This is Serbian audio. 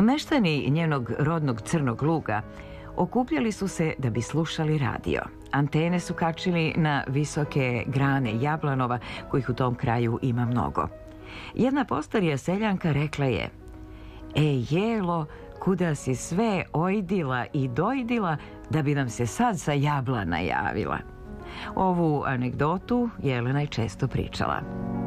Meštani njenog rodnog Crnog Luga okupljali su se da bi slušali radio. Antene su kačili na visoke grane jablanova, kojih u tom kraju ima mnogo. Jedna postarija seljanka rekla je: jelo, kuda si sve ojdila i dojdila da bi nam se sad sa jablana javila. Ovu anegdotu Jelena je često pričala.